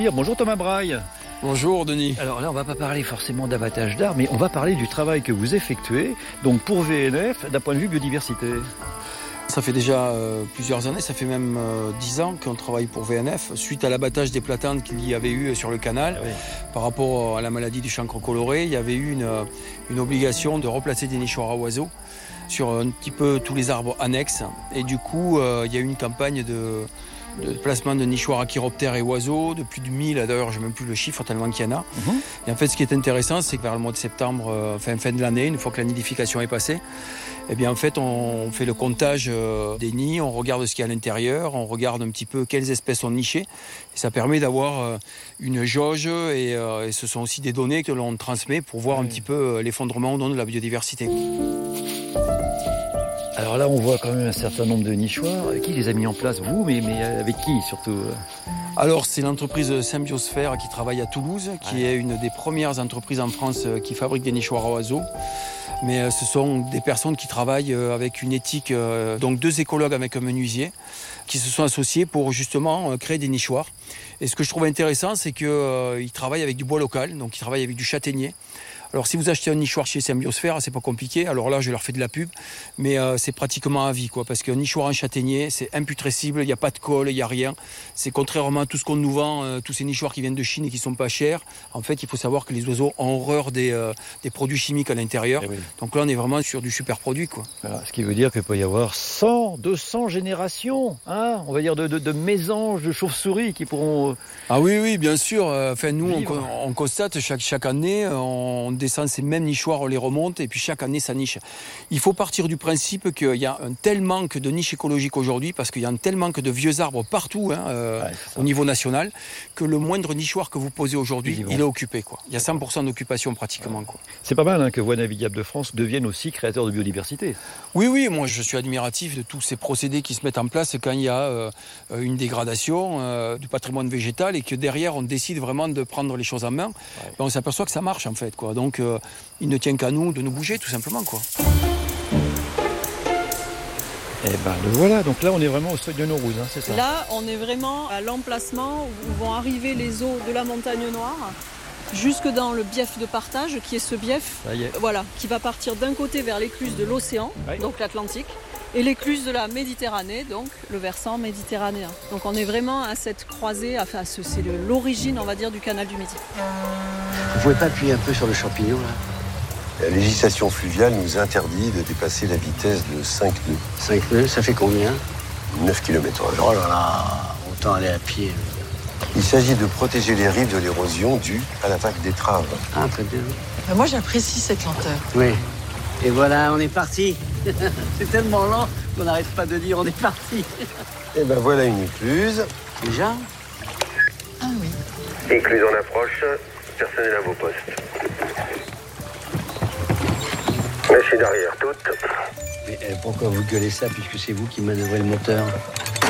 Bonjour Thomas Braille. Bonjour Denis. Alors là, on va pas parler forcément d'abattage d'arbres, mais on va parler du travail que vous effectuez, donc pour VNF, d'un point de vue biodiversité. Ça fait déjà plusieurs années, ça fait même 10 ans qu'on travaille pour VNF, suite à l'abattage des platanes qu'il y avait eu sur le canal. Oui. Par rapport à la maladie du chancre coloré, il y avait eu une obligation de replacer des nichoirs à oiseaux sur un petit peu tous les arbres annexes. Et du coup, il y a eu une campagne de placement de nichoirs à chiroptères et oiseaux, de plus de 1000, d'ailleurs je n'ai même plus le chiffre tellement qu'il y en a. Et en fait ce qui est intéressant, c'est que vers le mois de septembre, fin de l'année, une fois que la nidification est passée, eh bien en fait on fait le comptage des nids, on regarde ce qu'il y a à l'intérieur, on regarde un petit peu quelles espèces sont nichées, et ça permet d'avoir une jauge et ce sont aussi des données que l'on transmet pour voir un petit peu l'effondrement de la biodiversité. Alors là, on voit quand même un certain nombre de nichoirs. Qui les a mis en place, vous, mais avec qui surtout? Alors, c'est l'entreprise Symbiosphère qui travaille à Toulouse, qui est une des premières entreprises en France qui fabrique des nichoirs à oiseaux. Mais ce sont des personnes qui travaillent avec une éthique, donc 2 écologues avec un menuisier, qui se sont associés pour justement créer des nichoirs. Et ce que je trouve intéressant, c'est qu'ils travaillent avec du bois local, donc ils travaillent avec du châtaignier. Alors si vous achetez un nichoir chez Symbiosphère, c'est pas compliqué. Alors là, je leur fais de la pub, mais c'est pratiquement à vie, quoi. Parce qu'un nichoir en châtaignier, c'est imputrescible, il n'y a pas de colle, il n'y a rien. C'est contrairement à tout ce qu'on nous vend, tous ces nichoirs qui viennent de Chine et qui sont pas chers. En fait, il faut savoir que les oiseaux ont horreur des produits chimiques à l'intérieur. Oui. Donc là, on est vraiment sur du super produit, quoi. Voilà, ce qui veut dire qu'il peut y avoir 100, 200 générations, hein, on va dire de mésanges de chauves-souris qui pourront. Ah oui, bien sûr. Enfin, nous, on constate chaque année, on descend ces mêmes nichoirs, on les remonte et puis chaque année ça niche. Il faut partir du principe qu'il y a un tel manque de niches écologiques aujourd'hui parce qu'il y a un tel manque de vieux arbres partout au niveau national que le moindre nichoir que vous posez aujourd'hui, il est occupé, quoi. Il y a 100% d'occupation pratiquement, quoi. C'est pas mal que Voies Navigables de France devienne aussi créateur de biodiversité. Oui, moi je suis admiratif de tous ces procédés qui se mettent en place quand il y a une dégradation du patrimoine végétal et que derrière on décide vraiment de prendre les choses en main. Ouais. On s'aperçoit que ça marche en fait, quoi. Donc il ne tient qu'à nous de nous bouger tout simplement, quoi. Et ben le voilà, donc là on est vraiment au seuil de Naurouz, hein, c'est ça? Là on est vraiment à l'emplacement où vont arriver les eaux de la montagne noire jusque dans le bief de partage qui est ce bief qui va partir d'un côté vers l'écluse de l'océan, donc l'Atlantique, et l'écluse de la Méditerranée, donc le versant méditerranéen. Donc on est vraiment à cette croisée, c'est l'origine, on va dire, du canal du Midi. Vous pouvez pas appuyer un peu sur le champignon là? La législation fluviale nous interdit de dépasser la vitesse de 5 nœuds. 5 nœuds, ça fait combien? 9 km/h. Oh là là, autant aller à pied. Il s'agit de protéger les rives de l'érosion due à la vague d'étrave. Ah, très bien. Moi, j'apprécie cette lenteur. Oui. Et voilà, on est parti. C'est tellement lent qu'on n'arrête pas de dire on est parti. Et ben voilà une écluse. Déjà? Ah oui. Écluse en approche, personnel à vos postes. Lâchez derrière toutes. Mais pourquoi vous gueulez ça puisque c'est vous qui manœuvrez le moteur?